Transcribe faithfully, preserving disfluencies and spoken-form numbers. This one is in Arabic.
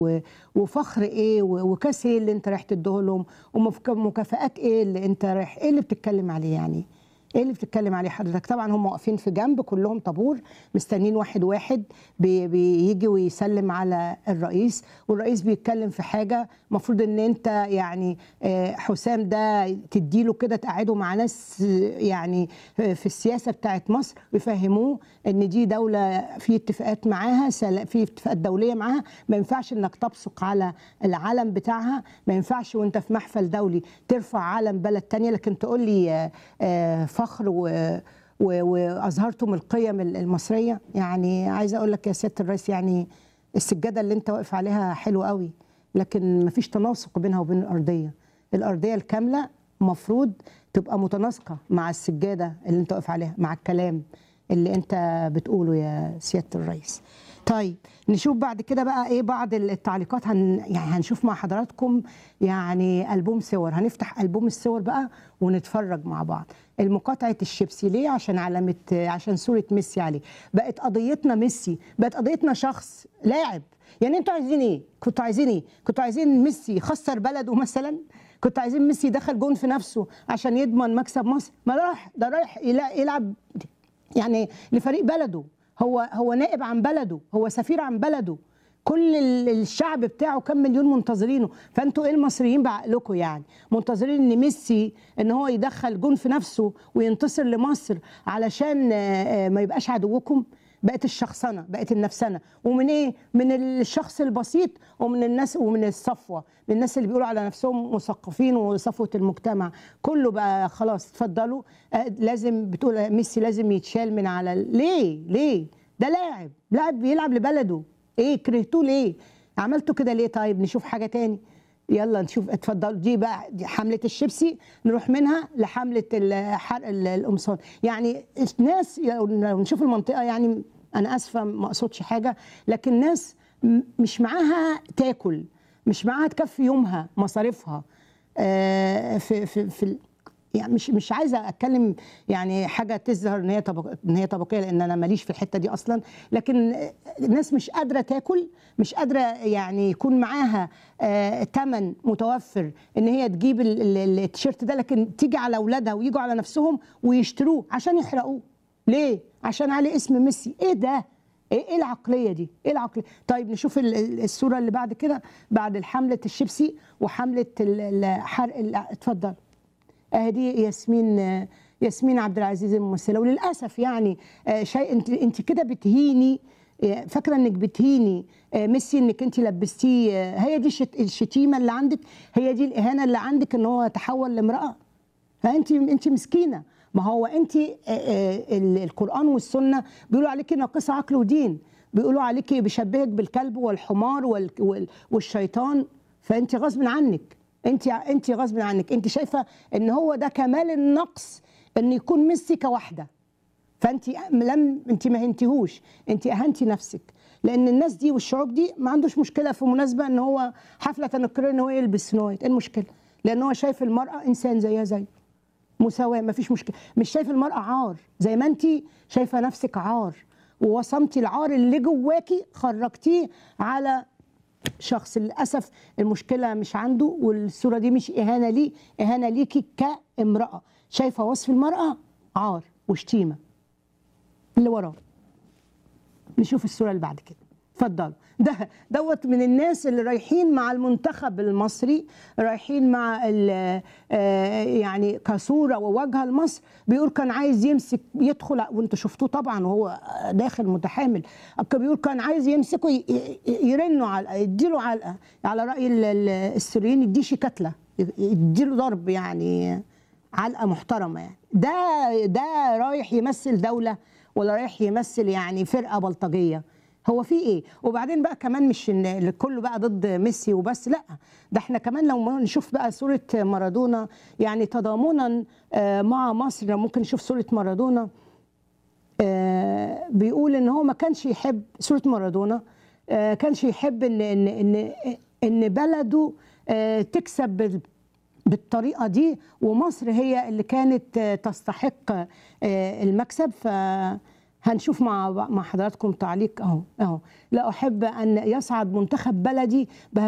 وفخر ايه وكاس ايه اللي انت رايح تديه لهم ومكافآت ايه اللي انت رايح ايه اللي بتتكلم عليه؟ يعني ايه اللي بتتكلم عليه حضرتك؟ طبعا هم واقفين في جنب كلهم طابور مستنيين واحد واحد بي بيجي ويسلم على الرئيس، والرئيس بيتكلم في حاجه المفروض ان انت يعني حسام ده تديله كده تقعده مع ناس يعني في السياسه بتاعت مصر ويفهموه ان دي دوله في اتفاقات معاها، في اتفاقات دوليه معاها، ما ينفعش انك تبصق على العلم بتاعها، ما ينفعش وانت في محفل دولي ترفع علم بلد تانية، لكن تقول لي فخر و واظهرتم القيم المصريه. يعني عايزه اقول لك يا سياده الرئيس، يعني السجاده اللي انت واقف عليها حلوه قوي، لكن مفيش تناسق بينها وبين الارضيه. الارضيه الكامله مفروض تبقى متناسقه مع السجاده اللي انت واقف عليها، مع الكلام اللي انت بتقوله يا سياده الرئيس. طيب نشوف بعد كده بقى ايه بعض التعليقات. هن يعني هنشوف مع حضراتكم يعني ألبوم صور، هنفتح ألبوم الصور بقى ونتفرج مع بعض. المقاطعة الشيبسي ليه؟ عشان علامة، عشان صورة ميسي عليه. بقت قضيتنا ميسي، بقت قضيتنا شخص لاعب. يعني انتوا عايزين ايه؟ كنتوا عايزين ايه؟ كنتوا عايزين ميسي يخسر بلده مثلا؟ كنتوا عايزين ميسي يدخل جون في نفسه عشان يضمن مكسب مصر؟ ما راح ده رايح يلعب يعني لفريق بلده، هو هو نائب عن بلده، هو سفير عن بلده، كل الشعب بتاعه كم مليون منتظرينه. فانتوا ايه المصريين بعقلكم يعني منتظرين ان ميسي ان هو يدخل جون في نفسه وينتصر لمصر علشان ما يبقاش عدوكم؟ بقت الشخصنه، بقت النفسنه. ومن ايه؟ من الشخص البسيط ومن الناس ومن الصفوه، من الناس اللي بيقولوا على نفسهم مثقفين وصفوه المجتمع. كله بقى خلاص اتفضلوا لازم بتقول ميسي لازم يتشال من على. ليه؟ ليه؟ ده لاعب، لاعب بيلعب لبلده. ايه كرهتوه ليه؟ عملتوا كده ليه؟ طيب نشوف حاجه تاني، يلا نشوف. اتفضلوا. دي بقى دي حمله الشيبسي، نروح منها لحمله حرق القمصان. يعني الناس لو نشوف المنطقه، يعني انا اسفه ما اقصدش حاجه، لكن ناس مش معاها تاكل، مش معاها تكفي يومها مصاريفها. آه في في في يعني مش مش عايزه اتكلم يعني حاجه تظهر ان هي طبق ان هي طبقيه، لان انا ماليش في الحته دي اصلا، لكن الناس مش قادره تاكل، مش قادره يعني يكون معاها آه ثمن متوفر ان هي تجيب التيشيرت ده، لكن تيجي على اولادها ويجوا على نفسهم ويشتروه عشان يحرقوه. ليه؟ عشان عليه اسم ميسي. ايه ده؟ ايه العقليه دي؟ ايه العقليه؟ طيب نشوف الصوره اللي بعد كده، بعد حمله الشيبسي وحمله الحرق. اتفضل. اهدي ياسمين ياسمين عبد العزيز الممثله. وللاسف يعني شيء انت انت كده بتهيني، فاكره انك بتهيني ميسي، انك انت لبستيه. هي دي الشتيمه اللي عندك، هي دي الاهانه اللي عندك، ان هو تحول لامراه. فانت انت مسكينه. ما هو انت القران والسنه بيقولوا عليكي ناقصه عقل ودين، بيقولوا عليكي بيشبهك بالكلب والحمار والشيطان. فانت غصب عنك، انت انت غصب عنك، انت شايفه ان هو ده كمال النقص ان يكون ميسي كواحده. فانت لم انت ما هنتيهوش، انت اهنتي نفسك، لان الناس دي والشعوب دي ما عندوش مشكله في مناسبه ان هو حفله تنكر ان هو يلبس سنويت. ايه المشكله؟ لان هو شايف المراه انسان زيها زي مساواه، ما فيش مشكله. مش شايف المراه عار زي ما انت شايفه نفسك عار، ووصمتي العار اللي جواكي خرجتيه على شخص. للاسف المشكله مش عنده، والصوره دي مش اهانه ليه، اهانه ليكي كامراه شايفه وصف المراه عار وشتيمه. اللي وراه نشوف الصوره اللي بعد كده. اتفضلوا. ده دوت من الناس اللي رايحين مع المنتخب المصري، رايحين مع يعني كصوره وواجهه لمصر. بيقول كان عايز يمسك يدخل، وانتوا شفتوه طبعا وهو داخل متحامل، بيقول كان عايز يمسكه يرنوا علقه، يديله علقه، على راي السوريين يديشي كتله، يديله ضرب، يعني علقه محترمه. يعني ده ده رايح يمثل دوله ولا رايح يمثل يعني فرقه بلطجيه؟ هو في ايه؟ وبعدين بقى كمان مش ان كله بقى ضد ميسي وبس، لا، ده احنا كمان لو نشوف بقى صوره مارادونا، يعني تضامنا مع مصر. ممكن نشوف صوره مارادونا. بيقول ان هو ما كانش يحب صوره مارادونا، كانش يحب ان ان ان ان بلده تكسب بالطريقه دي، ومصر هي اللي كانت تستحق المكسب. ف هنشوف مع مع حضراتكم تعليق اهو اهو. لا احب ان يصعد منتخب بلدي